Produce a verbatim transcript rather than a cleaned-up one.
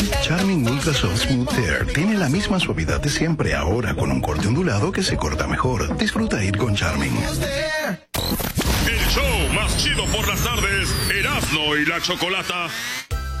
Charming Ultra Soft Smooth Hair tiene la misma suavidad de siempre, ahora con un corte ondulado que se corta mejor. Disfruta ir con Charming. El show más chido por las tardes, Erasmo y la Chocolata.